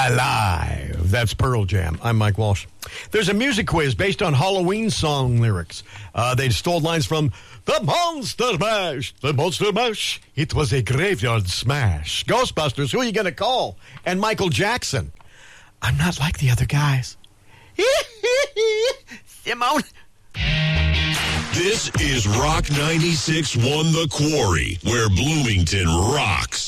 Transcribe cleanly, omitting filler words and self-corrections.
Alive. That's Pearl Jam. I'm Mike Walsh. There's a music quiz based on Halloween song lyrics. They stole lines from The Monster Mash. The Monster Mash. It was a graveyard smash. Ghostbusters. Who are you going to call? And Michael Jackson. I'm not like the other guys. Simone. This is Rock 96.1 The Quarry, where Bloomington rocks.